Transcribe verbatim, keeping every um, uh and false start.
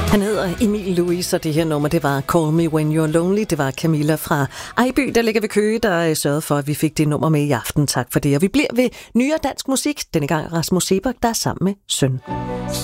Han hedder Emil Louis, og det her nummer, det var Call Me When You're Lonely. Det var Camilla fra Ejby, der ligger ved Køge, der sørgede for, at vi fik det nummer med i aften. Tak for det. Og vi bliver ved nyere dansk musik. Denne gang Rasmus Seebach, der er sammen med søn.